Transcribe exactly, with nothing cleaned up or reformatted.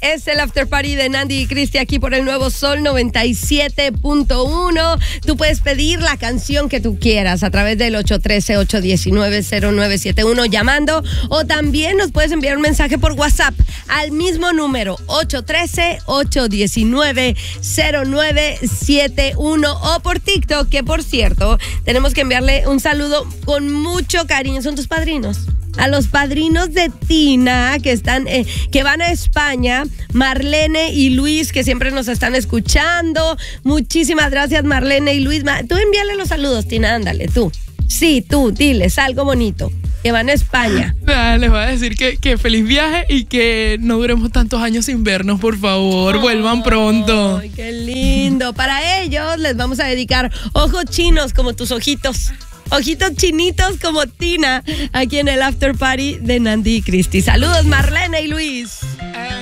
Es el After Party de Nandy y Cristi aquí por el Nuevo Sol noventa y siete punto uno. Tú puedes pedir la canción que tú quieras a través del ocho uno tres, ocho uno nueve, cero nueve siete uno llamando, o también nos puedes enviar un mensaje por WhatsApp al mismo número ocho uno tres, ocho uno nueve, cero nueve siete uno, o por TikTok, que por cierto tenemos que enviarle un saludo con mucho cariño. Son tus padrinos. A los padrinos de Tina que están, eh, que van a España, Marlene y Luis, que siempre nos están escuchando. Muchísimas gracias, Marlene y Luis. Tú envíale los saludos, Tina, ándale, tú. Sí, tú, diles algo bonito. Que van a España. Nah, les voy a decir que, que feliz viaje y que no duremos tantos años sin vernos, por favor. Oh, vuelvan pronto. Ay, qué lindo. Para ellos les vamos a dedicar ojos chinos como tus ojitos. Ojitos chinitos como Tina, aquí en el After Party de Nandy y Cristi. Saludos, Marlene y Luis.